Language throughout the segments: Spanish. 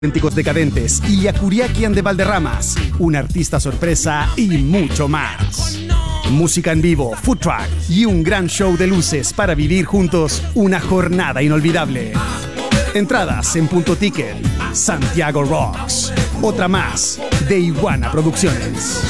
Auténticos Decadentes y Yakuriakian de Valderramas, un artista sorpresa y mucho más. Música en vivo, food truck y un gran show de luces para vivir juntos una jornada inolvidable. Entradas en Punto Ticket. Santiago Rocks. Otra más de Iguana Producciones.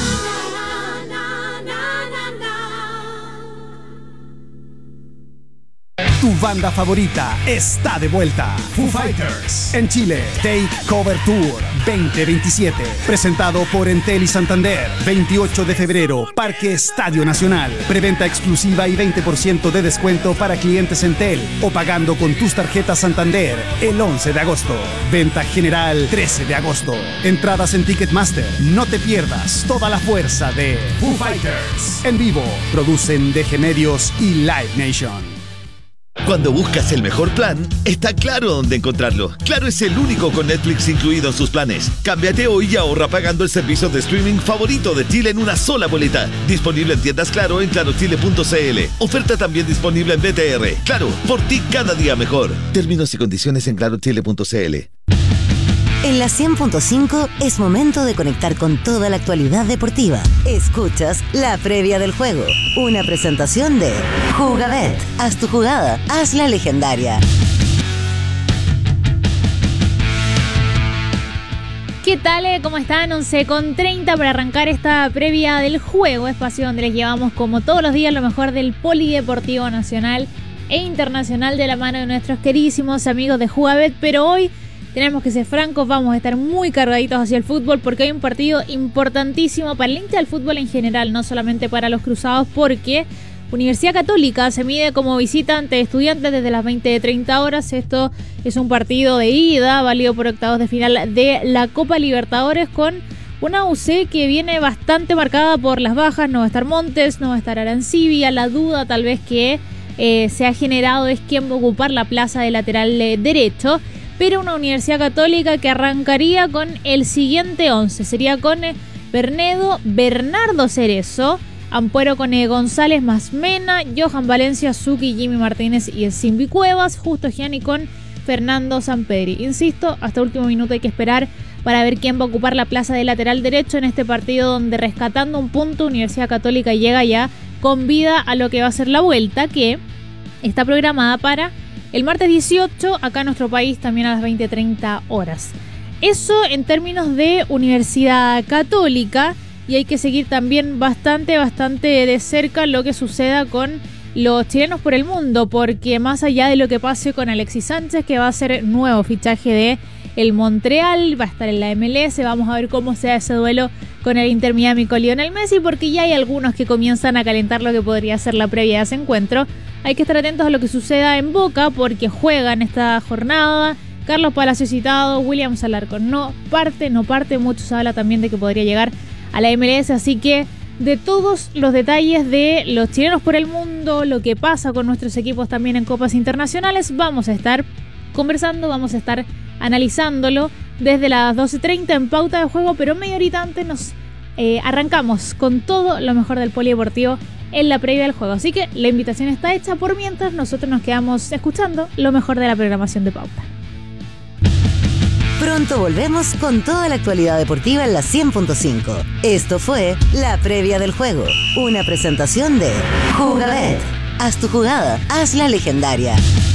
Tu banda favorita está de vuelta. Foo Fighters en Chile. Take Cover Tour 2027. Presentado por Entel y Santander. 28 de febrero, Parque Estadio Nacional. Preventa exclusiva y 20% de descuento para clientes Entel o pagando con tus tarjetas Santander el 11 de agosto. Venta general 13 de agosto. Entradas en Ticketmaster. No te pierdas toda la fuerza de Foo Fighters. En vivo, producen DG Medios y Live Nation. Cuando buscas el mejor plan, está claro dónde encontrarlo. Claro es el único con Netflix incluido en sus planes. Cámbiate hoy y ahorra pagando el servicio de streaming favorito de Chile en una sola boleta. Disponible en tiendas Claro en clarochile.cl. Oferta también disponible en BTR. Claro, por ti cada día mejor. Términos y condiciones en clarochile.cl. En la 100.5 es momento de conectar con toda la actualidad deportiva. Escuchas la previa del juego. Una presentación de Jugabet. Haz tu jugada, hazla legendaria. ¿Qué tal? ¿Cómo están? 11:30 para arrancar esta previa del juego. Espacio donde les llevamos como todos los días lo mejor del polideportivo nacional e internacional de la mano de nuestros queridísimos amigos de Jugabet. Pero hoy tenemos que ser francos, vamos a estar muy cargaditos hacia el fútbol porque hay un partido importantísimo para el hincha del fútbol en general, no solamente para los cruzados, porque Universidad Católica se mide como visita ante Estudiantes desde las 20:30 horas. Esto es un partido de ida, válido por octavos de final de la Copa Libertadores, con una UC que viene bastante marcada por las bajas. No va a estar Montes, no va a estar Arancibia. La duda tal vez que se ha generado es quién va a ocupar la plaza de lateral derecho. Pero una Universidad Católica que arrancaría con el siguiente 11. Sería con Bernedo, Bernardo Cerezo, Ampuero con González Masmena, Johan Valencia, Zucchi, Jimmy Martínez y Simbi Cuevas, Justo Gianni con Fernando Sampedri. Insisto, hasta último minuto hay que esperar para ver quién va a ocupar la plaza de lateral derecho en este partido donde, rescatando un punto, Universidad Católica llega ya con vida a lo que va a ser la vuelta, que está programada para el martes 18, acá en nuestro país, también a las 20:30 horas. Eso en términos de Universidad Católica, y hay que seguir también bastante de cerca lo que suceda con los chilenos por el mundo, porque más allá de lo que pase con Alexis Sánchez, que va a ser nuevo fichaje de el Montreal, va a estar en la MLS, vamos a ver cómo se da ese duelo con el Inter Miami con Lionel Messi, porque ya hay algunos que comienzan a calentar lo que podría ser la previa de ese encuentro. Hay que estar atentos a lo que suceda en Boca, porque juegan esta jornada Carlos Palacios citado, Williams Alarcón no parte, mucho se habla también de que podría llegar a la MLS, así que de todos los detalles de los chilenos por el mundo, lo que pasa con nuestros equipos también en copas internacionales, vamos a estar conversando, vamos a estar analizándolo desde las 12:30 en Pauta de Juego, pero media horita antes nos arrancamos con todo lo mejor del polideportivo en la previa del juego. Así que la invitación está hecha. Por mientras, nosotros nos quedamos escuchando lo mejor de la programación de Pauta. Pronto volvemos con toda la actualidad deportiva en la 100.5. Esto fue la previa del juego. Una presentación de Jugabet. Haz tu jugada, hazla legendaria.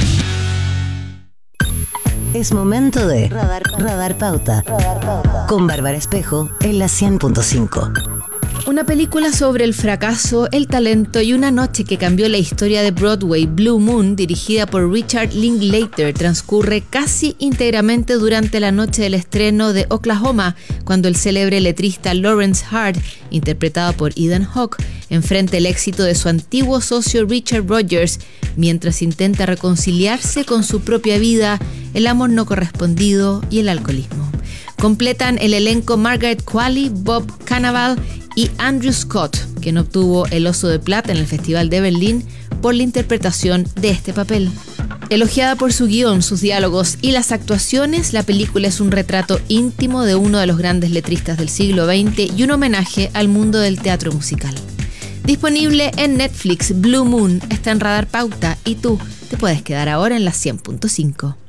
Es momento de Radar Pauta. Con Bárbara Espejo en la 100.5. Una película sobre el fracaso, el talento y una noche que cambió la historia de Broadway, Blue Moon, dirigida por Richard Linklater, transcurre casi íntegramente durante la noche del estreno de Oklahoma, cuando el célebre letrista Lawrence Hart, interpretado por Ethan Hawke, enfrenta el éxito de su antiguo socio Richard Rodgers, mientras intenta reconciliarse con su propia vida, el amor no correspondido y el alcoholismo. Completan el elenco Margaret Qualley, Bob Cannavale y Andrew Scott, quien obtuvo el Oso de Plata en el Festival de Berlín por la interpretación de este papel. Elogiada por su guión, sus diálogos y las actuaciones, la película es un retrato íntimo de uno de los grandes letristas del siglo XX y un homenaje al mundo del teatro musical. Disponible en Netflix, Blue Moon está en Radar Pauta y tú te puedes quedar ahora en la 100.5.